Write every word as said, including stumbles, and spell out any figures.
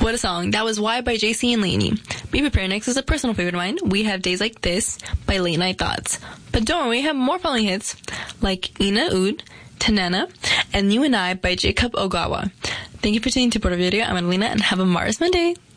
What a song. That was Why by J C and Lainey. Be prepared, next is a personal favorite of mine. We have Days Like This by Late Night Thoughts. But don't worry, we have more following hits like Ina Ud, Tanana, and You and I by Jacob Ogawa. Thank you for tuning to Puerto Video. I'm Adelina, and have a marvelous Monday.